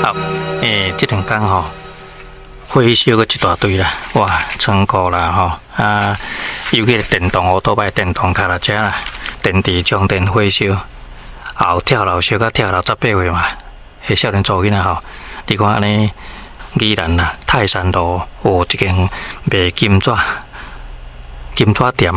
好，这两天吼，火烧个一大堆啦，哇，仓库啦吼，尤其是电动奥多拜、电动脚踏车啦，电池充电火烧，后跳楼烧到跳楼18岁嘛，迄少年做囡仔吼，你看安尼，宜兰啦、泰山路有一间卖金纸店。